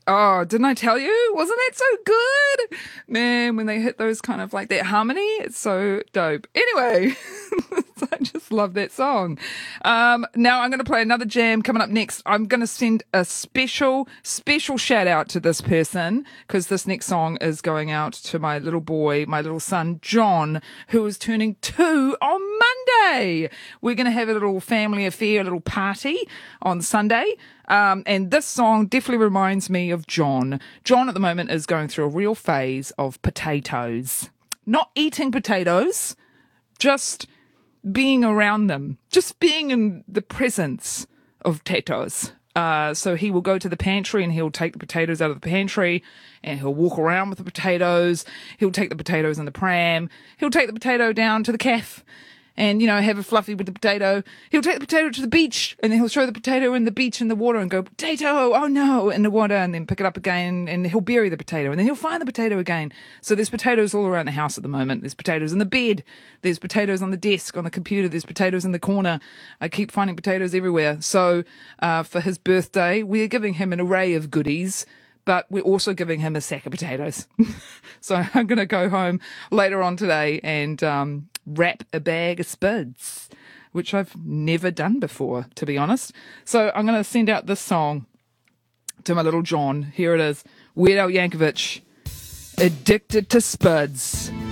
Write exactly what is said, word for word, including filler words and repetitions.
Oh, didn't I tell you? Wasn't that so good? Man, when they hit those kind of like that harmony, it's so dope. Anyway, I just love that song. Um, now I'm going to play another jam coming up next. I'm going to send a special, special shout out to this person because this next song is going out to my little boy, my little son, John, who is turning two on Monday. We're going to have a little family affair, a little party on Sunday. Um, and this song definitely reminds me of John. John at the moment is going through a real phase of potatoes. Not eating potatoes, just being around them. Just being in the presence of potatoes. Uh, so he will go to the pantry and he'll take the potatoes out of the pantry and he'll walk around with the potatoes. He'll take the potatoes in the pram. He'll take the potato down to the cafe and, you know, have a fluffy with the potato. He'll take the potato to the beach and then he'll throw the potato in the beach in the water and go, potato, oh no, in the water, and then pick it up again and he'll bury the potato and then he'll find the potato again. So there's potatoes all around the house at the moment. There's potatoes in the bed. There's potatoes on the desk, on the computer. There's potatoes in the corner. I keep finding potatoes everywhere. So uh, for his birthday, we're giving him an array of goodies, but we're also giving him a sack of potatoes. So I'm going to go home later on today and um, wrap a bag of spuds, which I've never done before, to be honest. So I'm going to send out this song to my little John. Here it is. Weird Al Yankovic, Addicted to Spuds.